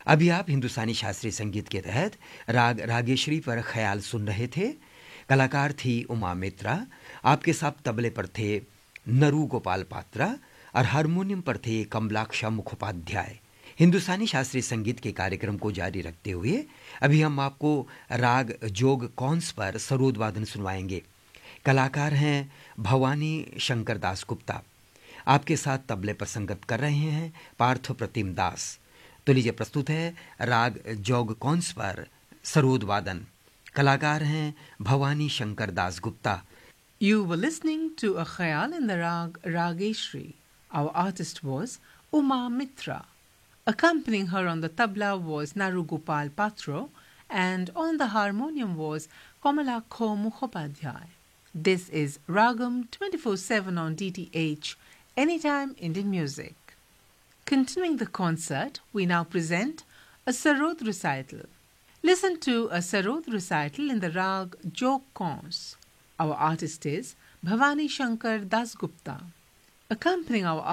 अभी आप हिंदुस्तानी शास्त्रीय संगीत के तहत राग रागेश्वरी पर ख्याल सुन रहे थे। कलाकार थी उमा मित्रा। आपके साथ तबले पर थे नरू गोपाल पात्रा और हारमोनियम पर थे कमलाक्षा मुखोपाध्याय। हिंदुस्तानी शास्त्रीय संगीत के कार्यक्रम को जारी रखते हुए अभी हम आपको राग जोग कौंस पर सरोद वादन सुनवाएंगे। कलाकार हैं भवानी शंकर दास गुप्ता। आपके साथ तबले पर संगत कर रहे हैं पार्थ प्रतिम दास। तो लीजिए प्रस्तुत है राग जोग कौंस पर सरोद वादन। कलाकार हैं Bhavani Shankar Das Gupta. You were listening to a khayal in the rag Rageshri. Our artist was Uma Mitra. Accompanying her on the tabla was Narugopal Patro, and on the harmonium was Kamalakho Mukhopadhyay. This is Ragam 24/7 on DTH, Anytime Indian Music. Continuing the concert, we now present a Sarod recital. Listen to a Sarod recital in the rag Jog Kons. Our artist is Bhavani Shankar Das Gupta. Accompanying our